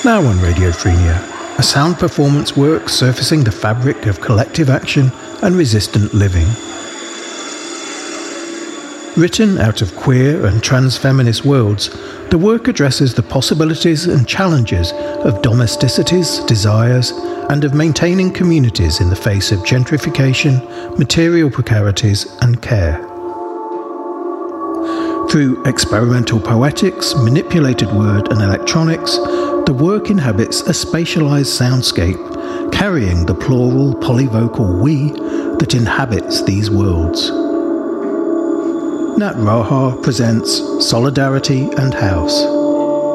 Now on Radio Frenia, a sound performance work surfacing the fabric of collective action and resistant living. Written out of queer and trans-feminist worlds, the work addresses the possibilities and challenges of domesticities, desires, and of maintaining communities in the face of gentrification, material precarities, and care. Through experimental poetics, manipulated word and electronics, the work inhabits a spatialized soundscape, carrying the plural polyvocal we that inhabits these worlds. Nat Raha presents Solidarity and House.